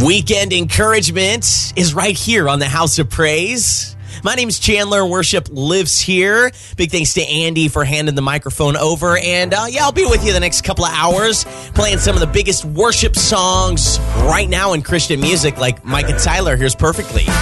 Weekend encouragement is right here on the House of Praise. My name's Chandler. Worship lives here. Big thanks to Andy for handing the microphone over. And I'll be with you the next couple of hours playing some of the biggest worship songs right now in Christian music, like Micah Tyler. Here's Perfectly.